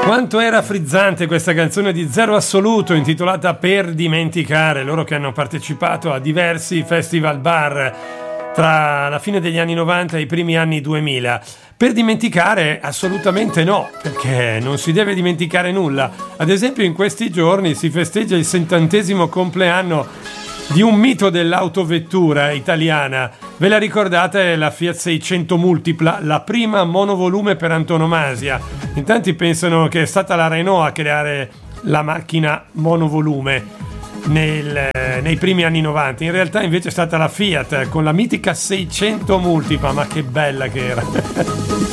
Quanto era frizzante questa canzone di Zero Assoluto intitolata Per dimenticare, loro che hanno partecipato a diversi festival bar tra la fine degli anni 90 e i primi anni 2000. Per dimenticare assolutamente no, perché non si deve dimenticare nulla. Ad esempio in questi giorni si festeggia il 70° compleanno di un mito dell'autovettura italiana. Ve la ricordate, la Fiat 600 Multipla, la prima monovolume per antonomasia? In tanti pensano che è stata la Renault a creare la macchina monovolume nei primi anni 90. In realtà invece è stata la Fiat con la mitica 600 Multipla, ma che bella che era!